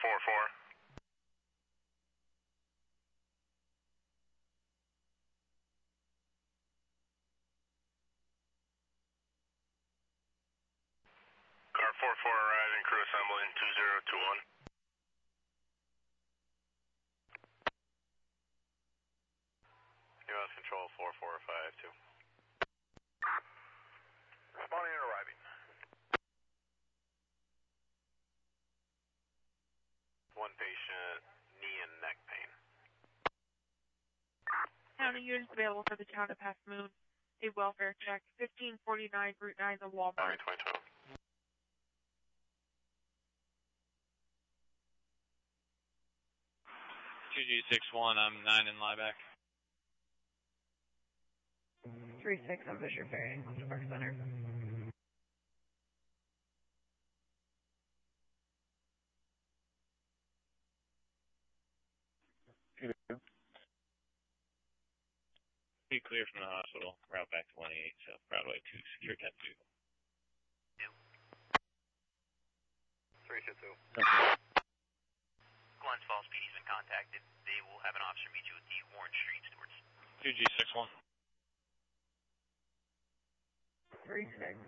4-4. Car 4-4 arriving, crew assembling 2021. U.S. Control 4452. Responding and arriving. One patient, knee and neck pain. County units available for the town of Half Moon. A welfare check. 1549 Route 9, the Walmart. 2012. G61, I'm 9 in Lieback. 3-6, I'm Fisher Ferry, Park Center. Be clear from the hospital. Route back to 18, South Broadway 2, secure 10 2. 3-2. Glens Falls PD's been contacted. They will have an officer meet you at the Warren Street Stewards. 2G61. 3-6.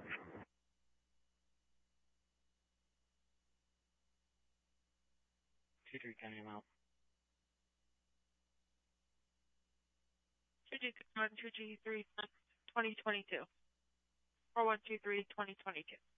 Two-three, counting him out. 2G61, 2G3, 2022. 4123, 2022.